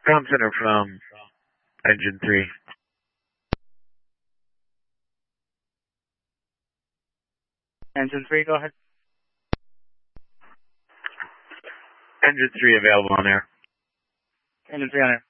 Com center from engine 3. Engine 3, go ahead. Engine 3 available on air. Engine 3 on air.